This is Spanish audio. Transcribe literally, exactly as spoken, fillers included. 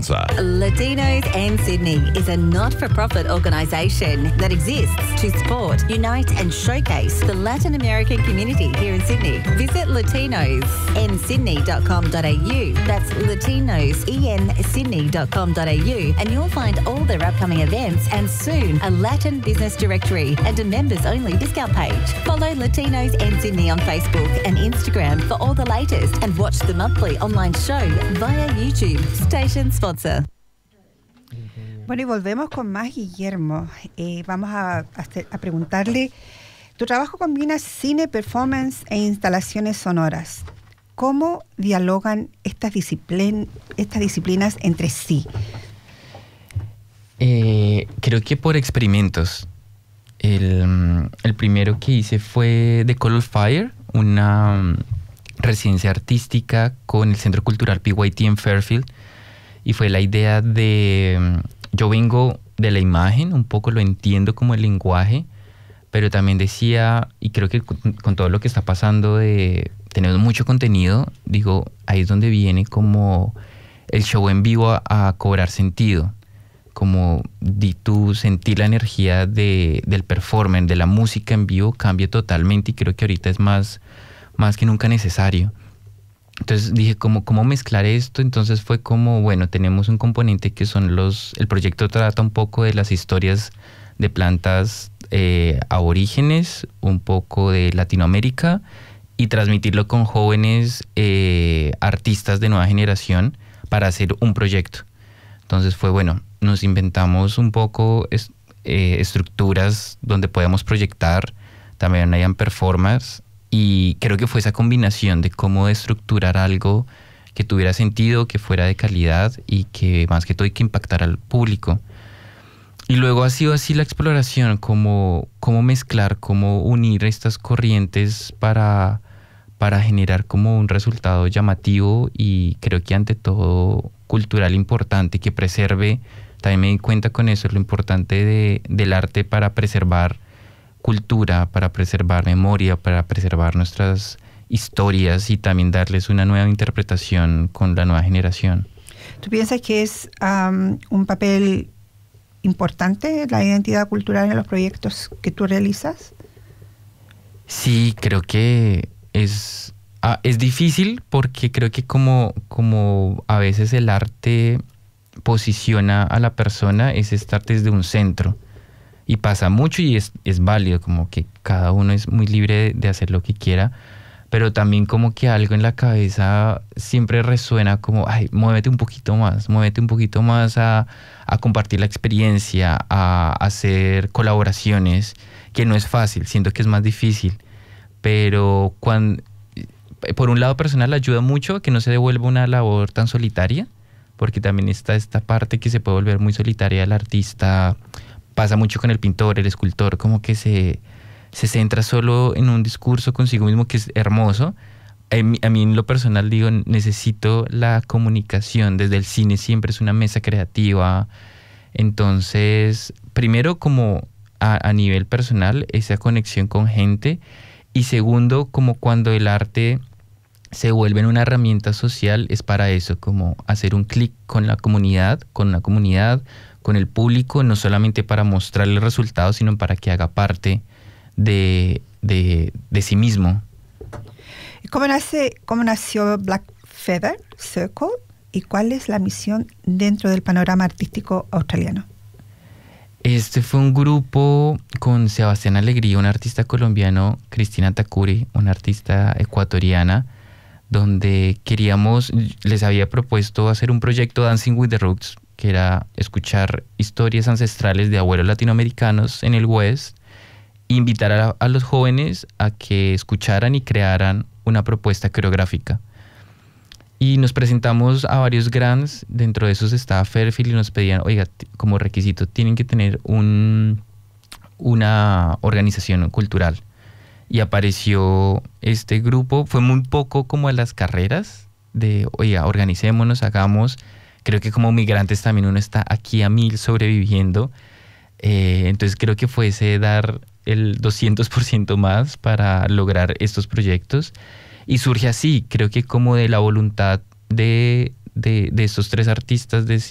sponsor. Latinos and Sydney is a not-for-profit organisation that exists to support, unite and showcase the Latin American community here in Sydney. Visit latinos en sydney dot com dot a u. That's latinos en sydney dot com dot a u, and you'll find all their upcoming events and soon a Latin business directory and a members-only discount page. Follow Latinos en Sydney on Facebook and Instagram for all the latest, and watch the monthly online show via YouTube. Station sponsor. Bueno, y volvemos con más Guillermo. Eh, vamos a, a, a preguntarle, tu trabajo combina cine, performance e instalaciones sonoras. ¿Cómo dialogan estas, disciplin estas disciplinas entre sí? Eh, creo que por experimentos. El, el primero que hice fue The Color Fire, una residencia artística con el Centro Cultural P Y T en Fairfield, y fue la idea de, yo vengo de la imagen, un poco lo entiendo como el lenguaje, pero también decía, y creo que con, con todo lo que está pasando de tener mucho contenido, digo, ahí es donde viene como el show en vivo a, a cobrar sentido, como di tú, sentir la energía de, del performance, de la música en vivo cambia totalmente, y creo que ahorita es más más que nunca necesario. Entonces dije, ¿cómo, cómo mezclar esto? Entonces fue como, bueno, tenemos un componente que son los... El proyecto trata un poco de las historias de plantas eh, aborígenes, un poco de Latinoamérica, y transmitirlo con jóvenes eh, artistas de nueva generación para hacer un proyecto. Entonces fue, bueno, nos inventamos un poco es, eh, estructuras donde podíamos proyectar, también hayan performance. Y creo que fue esa combinación de cómo estructurar algo que tuviera sentido, que fuera de calidad y que más que todo hay que impactar al público. Y luego ha sido así la exploración, cómo, cómo mezclar, cómo unir estas corrientes para, para generar como un resultado llamativo y creo que ante todo cultural importante, que preserve. También me di cuenta con eso, lo importante de, del arte para preservar cultura, para preservar memoria, para preservar nuestras historias y también darles una nueva interpretación con la nueva generación. ¿Tú piensas que es um, un papel importante la identidad cultural en los proyectos que tú realizas? Sí, creo que es, ah, es difícil porque creo que como, como a veces el arte posiciona a la persona es estar desde un centro. Y pasa mucho y es, es válido, como que cada uno es muy libre de, de hacer lo que quiera, pero también como que algo en la cabeza siempre resuena como, ay, muévete un poquito más, muévete un poquito más a, a compartir la experiencia, a, a hacer colaboraciones, que no es fácil, siento que es más difícil, pero cuando, por un lado personal ayuda mucho a que no se devuelva una labor tan solitaria, porque también está esta parte que se puede volver muy solitaria al artista. Pasa mucho con el pintor, el escultor, como que se, se centra solo en un discurso consigo mismo que es hermoso. A mí, a mí en lo personal digo, necesito la comunicación. Desde el cine siempre es una mesa creativa. Entonces, primero como a, a nivel personal, esa conexión con gente. Y segundo, como cuando el arte se vuelve una herramienta social, es para eso, como hacer un clic con la comunidad, con la comunidad, con el público, no solamente para mostrarle el resultado, sino para que haga parte de, de, de sí mismo. ¿Cómo, nace, ¿Cómo nació Black Feather Circle y cuál es la misión dentro del panorama artístico australiano? Este fue un grupo con Sebastián Alegría, un artista colombiano, Cristina Takuri, una artista ecuatoriana, donde queríamos, les había propuesto hacer un proyecto Dancing with the Roots, que era escuchar historias ancestrales de abuelos latinoamericanos en el West, e invitar a, a los jóvenes a que escucharan y crearan una propuesta coreográfica. Y nos presentamos a varios grants, dentro de esos estaba Fairfield y nos pedían, oiga, como requisito tienen que tener un, una organización cultural. Y apareció este grupo, fue muy poco como a las carreras de, oiga, organicémonos, hagamos. Creo que como migrantes también uno está aquí a mil sobreviviendo. Eh, entonces creo que fuese dar el doscientos por ciento más para lograr estos proyectos. Y surge así, creo que como de la voluntad de, de, de estos tres artistas de